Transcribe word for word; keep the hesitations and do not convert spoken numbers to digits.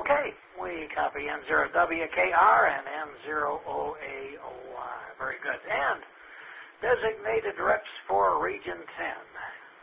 Okay, we copy N zero W K R and N zero O A Y. Very good. And designated reps for Region ten.